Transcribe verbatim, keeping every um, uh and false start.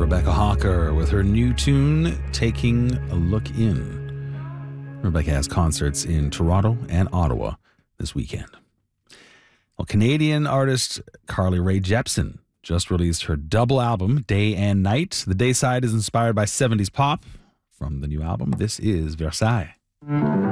Rebecca Hawker with her new tune, Taking a Look In. Rebecca has concerts in Toronto and Ottawa this weekend. Well, Canadian artist Carly Rae Jepsen just released her double album, Day and Night. The Day side is inspired by seventies pop. From the new album, this is Versailles.